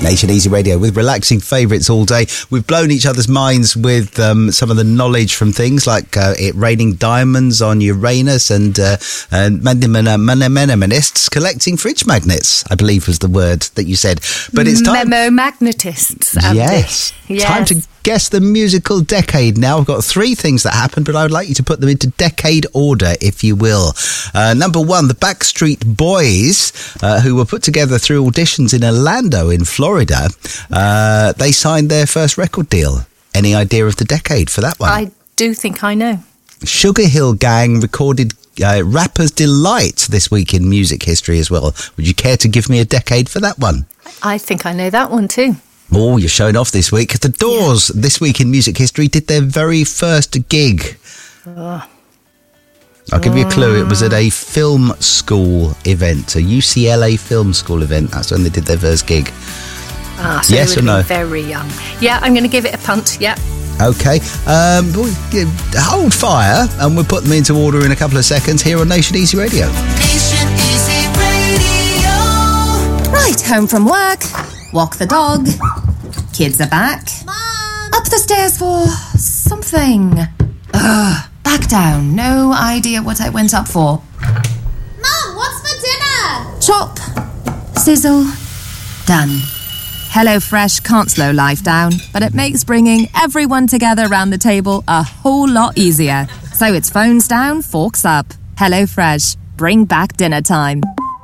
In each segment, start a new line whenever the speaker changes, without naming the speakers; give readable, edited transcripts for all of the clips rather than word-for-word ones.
Nation Easy Radio with relaxing favourites all day. We've blown each other's minds with some of the knowledge from things like it raining diamonds on Uranus and menomanists collecting fridge magnets, I believe was the word that you said. But it's time...
Memomagnetists.
Yes. Time to guess the musical decade now. I've got 3 things that happened, but I would like you to put them into decade order, if you will. Number 1, the Backstreet Boys, who were put together through auditions in Orlando in Florida. They signed their first record deal. Any idea of the decade for that one?
I do think I know.
Sugar Hill Gang recorded Rapper's Delight this week in music history as well. Would you care to give me a decade for that one?
I think I know that one too.
Oh, you're showing off this week. The Doors, this week in music history, did their very first gig. I'll give you a clue. It was at a film school event, a UCLA film school event. That's when they did their first gig.
So
yes or no?
Very young. Yeah, I'm going to give it a punt. Yeah.
Okay. Hold fire, and we'll put them into order in a couple of seconds here on Nation Easy Radio.
Nation Easy Radio.
Right, home from work. Walk the dog. Kids are back.
Mom!
Up the stairs for something. Back down. No idea what I went up for.
Mom, what's for dinner?
Chop. Sizzle. Done. HelloFresh can't slow life down, but it makes bringing everyone together around the table a whole lot easier. So it's phones down, forks up. HelloFresh. Bring back dinner time.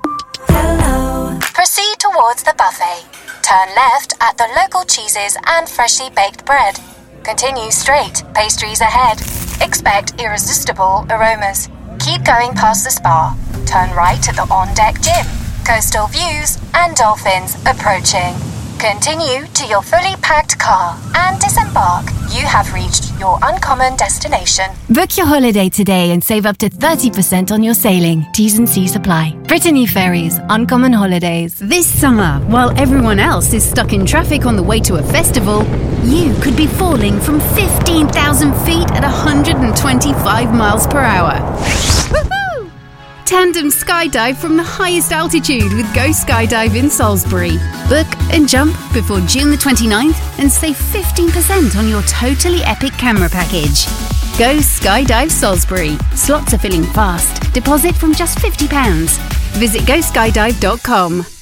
Proceed towards the buffet. Turn left at the local cheeses and freshly baked bread. Continue straight, pastries ahead. Expect irresistible aromas. Keep going past the spa. Turn right at the on-deck gym. Coastal views and dolphins approaching. Continue to your fully packed car and disembark. You have reached your uncommon destination.
Book your holiday today and save up to 30% on your sailing. T's and C's apply. Brittany Ferries, Uncommon Holidays.
This summer, while everyone else is stuck in traffic on the way to a festival, you could be falling from 15,000 feet at 125 miles per hour. Woohoo! Tandem skydive from the highest altitude with Go Skydive in Salisbury. Book and jump before June the 29th and save 15% on your totally epic camera package. Go Skydive Salisbury. Slots are filling fast. Deposit from just £50. Visit goskydive.com.